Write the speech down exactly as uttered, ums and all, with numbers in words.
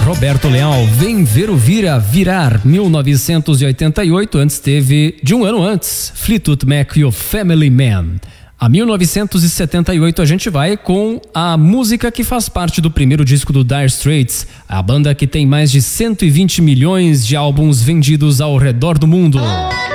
Roberto Leal, Vem Ver o Vira Virar, mil novecentos e oitenta e oito. Antes teve, de um ano antes, Fleetwood Mac e o Family Man. A mil novecentos e setenta e oito a gente vai com a música que faz parte do primeiro disco do Dire Straits, a banda que tem mais de cento e vinte milhões de álbuns vendidos ao redor do mundo.